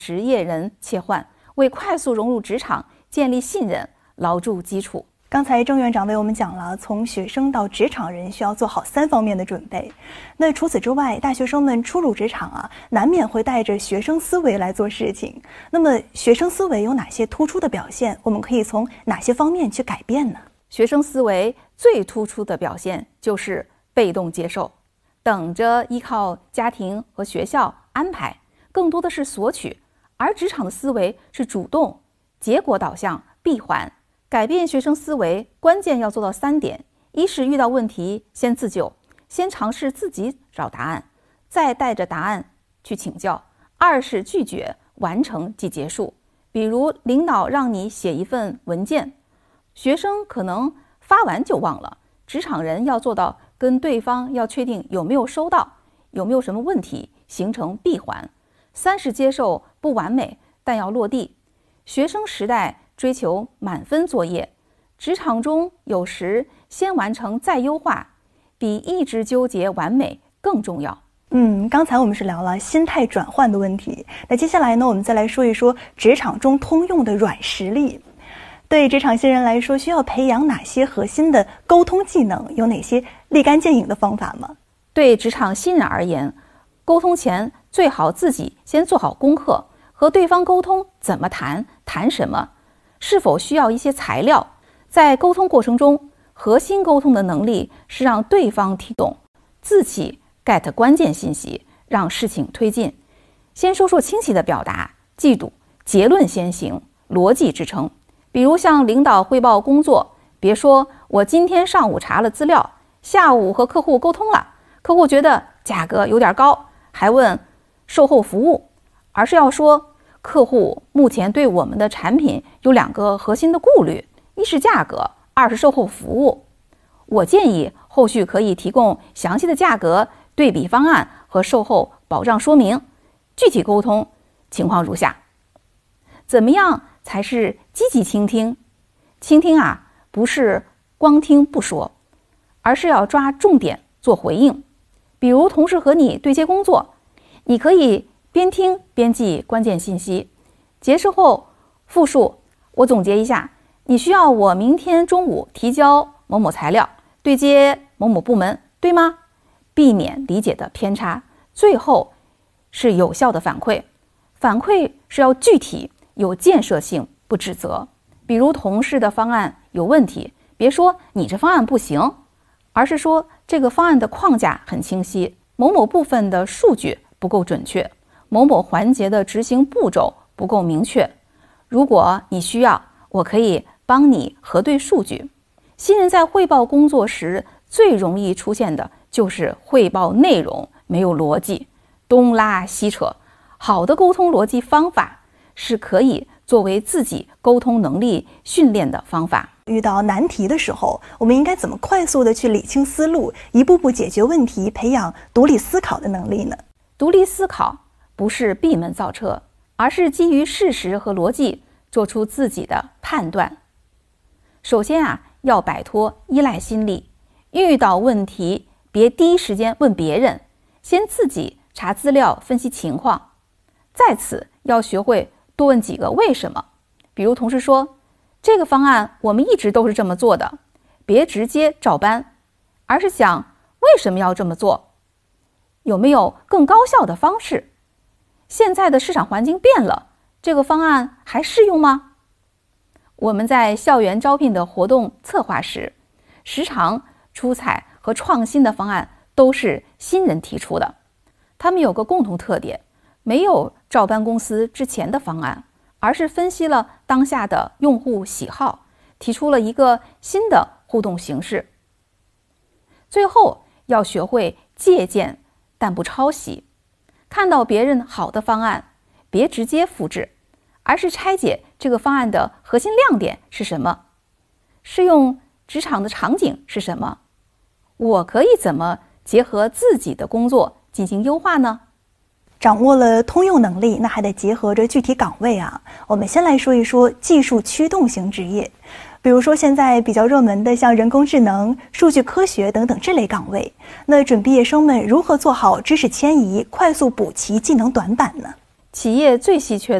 职业人切换，为快速融入职场建立信任牢筑基础。 刚才郑院长为我们讲了，从学生到职场人需要做好3方面的准备。那除此之外，大学生们初入职场难免会带着学生思维来做事情。那么学生思维有哪些突出的表现？我们可以从哪些方面去改变呢？ 学生思维最突出的表现就是被动接受，等着依靠家庭和学校安排，更多的是索取。而职场的思维是主动、结果导向、闭环。改变学生思维，关键要做到3点：一是遇到问题先自救，先尝试自己找答案，再带着答案去请教；二是拒绝，完成即结束。比如领导让你写一份文件，学生可能发完就忘了，职场人要做到跟对方要确定有没有收到，有没有什么问题，形成闭环。3是接受不完美，但要落地。学生时代追求满分作业，职场中有时先完成再优化，比一直纠结完美更重要。 刚才我们是聊了心态转换的问题，那接下来呢，我们再来说一说职场中通用的软实力。对职场新人来说，需要培养哪些核心的沟通技能？有哪些立竿见影的方法吗？ 对职场新人而言，沟通前最好自己先做好功课，和对方沟通怎么谈，谈什么，是否需要一些材料。在沟通过程中，核心沟通的能力是让对方听懂，自己 get 关键信息，让事情推进。先说说清晰的表达，记住结论先行，逻辑支撑。比如向领导汇报工作，别说我今天上午查了资料，下午和客户沟通了，客户觉得价格有点高，还问售后服务，而是要说客户目前对我们的产品有2个核心的顾虑，一是价格，二是售后服务。我建议后续可以提供详细的价格对比方案和售后保障说明。具体沟通情况如下：怎么样才是积极倾听？倾听不是光听不说，而是要抓重点做回应。比如同事和你对接工作，你可以边听边记关键信息，结束后复述：我总结一下，你需要我明天中午提交某某材料，对接某某部门，对吗？避免理解的偏差。最后是有效的反馈，反馈是要具体有建设性，不指责。比如同事的方案有问题，别说你这方案不行，而是说这个方案的框架很清晰，某某部分的数据不够准确，某某环节的执行步骤不够明确。如果你需要，我可以帮你核对数据。新人在汇报工作时最容易出现的就是汇报内容没有逻辑，东拉西扯。好的沟通逻辑方法是可以作为自己沟通能力训练的方法。 遇到难题的时候，我们应该怎么快速的去理清思路，一步步解决问题，培养独立思考的能力呢？ 独立思考不是闭门造车，而是基于事实和逻辑做出自己的判断。首先要摆脱依赖心理，遇到问题别第一时间问别人，先自己查资料分析情况。在此要学会多问几个为什么。比如同事说，这个方案我们一直都是这么做的，别直接照搬，而是想为什么要这么做，有没有更高效的方式？现在的市场环境变了，这个方案还适用吗？我们在校园招聘的活动策划时，时常出彩和创新的方案都是新人提出的。他们有个共同特点，没有照搬公司之前的方案，而是分析了当下的用户喜好，提出了一个新的互动形式。最后要学会借鉴但不抄袭，看到别人好的方案，别直接复制，而是拆解这个方案的核心亮点是什么，适用职场的场景是什么，我可以怎么结合自己的工作进行优化呢？ 掌握了通用能力，那还得结合着具体岗位我们先来说一说技术驱动型职业，比如说现在比较热门的像人工智能、数据科学等等这类岗位，那准毕业生们如何做好知识迁移，快速补齐技能短板呢？ 企业最稀缺